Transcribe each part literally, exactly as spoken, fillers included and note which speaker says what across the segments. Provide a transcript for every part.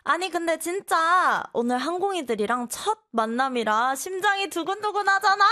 Speaker 1: 아니 근데 진짜 오늘 항공이들이랑 첫 만남이라 심장이 두근두근 하잖아.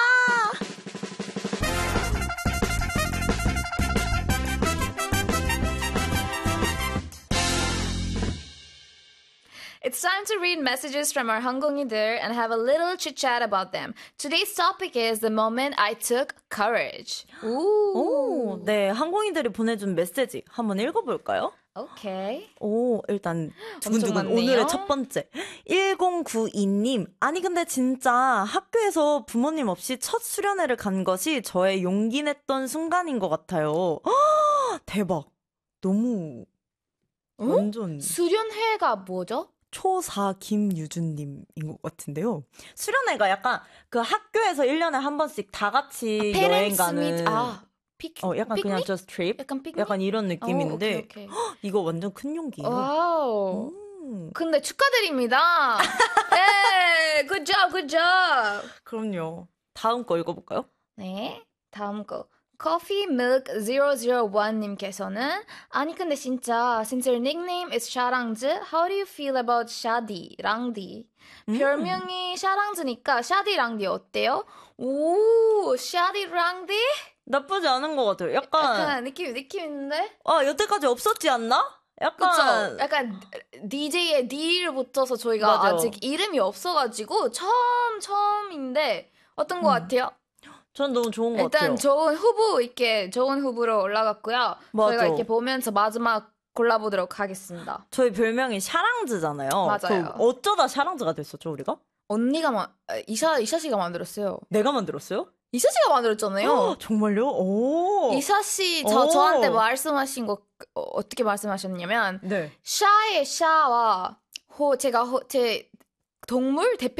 Speaker 2: It's time to read messages from our 항공이들 and have a little chit-chat about them. Today's topic is the moment I took courage.
Speaker 1: 오, 네, 항공이들이 보내준 메시지 한번 읽어볼까요?
Speaker 2: 오케이.
Speaker 1: 오, 일단
Speaker 2: 엄청
Speaker 1: 두근두근
Speaker 2: 많네요.
Speaker 1: 오늘의 첫 번째 천구십이 님. 아니 근데 진짜 학교에서 부모님 없이 첫 수련회를 간 것이 저의 용기 냈던 순간인 것 같아요. 대박. 너무
Speaker 2: 어?
Speaker 1: 완전
Speaker 2: 수련회가 뭐죠?
Speaker 1: 초사 김유준님인 것 같은데요. 수련회가 약간 그 학교에서 일 년에 한 번씩 다 같이
Speaker 2: 아,
Speaker 1: 여행 가는
Speaker 2: meet, 아, 픽,
Speaker 1: 어, 약간
Speaker 2: 픽닉?
Speaker 1: 그냥 just trip?
Speaker 2: 약간 픽닉?
Speaker 1: 약간 이런 느낌인데
Speaker 2: 오, 오케이, 오케이.
Speaker 1: 이거 완전 큰 용기예요.
Speaker 2: 와우.
Speaker 1: 음.
Speaker 2: 근데 축하드립니다. 네, good job, good job.
Speaker 1: 그럼요. 다음 거 읽어볼까요?
Speaker 2: 네, 다음 거. Coffee Milk 공공일 님께서는 아니 근데 진짜 since your nickname is 샤랑즈, how do you feel about 샤디, 랑디?
Speaker 1: 음.
Speaker 2: 별명이 샤랑즈니까 샤디, 랑디 어때요? 오, 샤디, 랑디?
Speaker 1: 나쁘지 않은 것 같아요. 약간,
Speaker 2: 약간 느낌, 느낌 있는데?
Speaker 1: 아, 여태까지 없었지 않나? 약간,
Speaker 2: 그쵸? 약간 디제이의 D를 붙어서 저희가
Speaker 1: 맞아.
Speaker 2: 아직 이름이 없어가지고 처음, 처음인데 어떤 것
Speaker 1: 음.
Speaker 2: 같아요?
Speaker 1: 전 너무 좋은 것 같아요.
Speaker 2: 일단 좋은 후보 이렇게 좋은 후보로 올라갔고요.
Speaker 1: 맞아.
Speaker 2: 저희가 이렇게 보면서 마지막 골라보도록 하겠습니다.
Speaker 1: 저희 별명이 샤랑즈잖아요.
Speaker 2: 맞아요.
Speaker 1: 그 어쩌다 샤랑즈가 됐었죠, 우리가?
Speaker 2: 언니가 마, 이샤 이샤 씨가 만들었어요.
Speaker 1: 내가 만들었어요?
Speaker 2: 이샤 씨가 만들었잖아요.
Speaker 1: 어, 정말요? 오.
Speaker 2: 이샤 씨 저
Speaker 1: 오.
Speaker 2: 저한테 말씀하신 거 어, 어떻게 말씀하셨냐면
Speaker 1: 네.
Speaker 2: 샤의 샤와 호 제가 호, 제 동물 대표